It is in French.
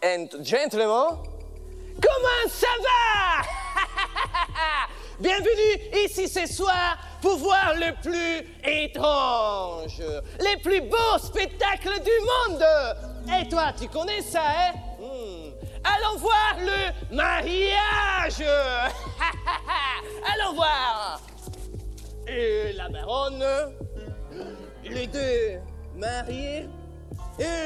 and gentlemen, comment ça va? Bienvenue ici ce soir pour voir le plus étrange, les plus beaux spectacles du monde. Et toi, tu connais ça, hein? Allons voir le mariage. Allons voir. Et la baronne, les deux mariés.